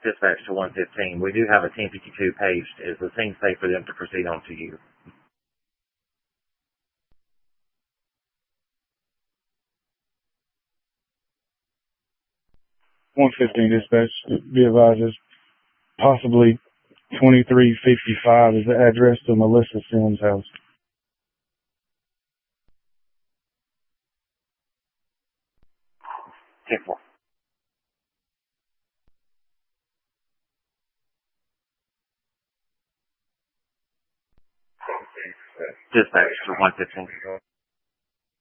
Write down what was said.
Dispatch to 115. We do have a 1052 paged. Is the scene safe for them to proceed on to you? 115 dispatch. Be advised, there's possibly 2355 is the address to Melissa Sims' house. Ten-4. Dispatch to 115.